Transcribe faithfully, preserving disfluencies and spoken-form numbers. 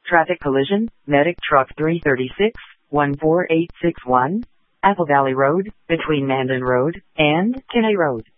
Traffic collision, Medic Truck three thirty-six, one four eight six one, Apple Valley Road, between Mandan Road and Kinney Road.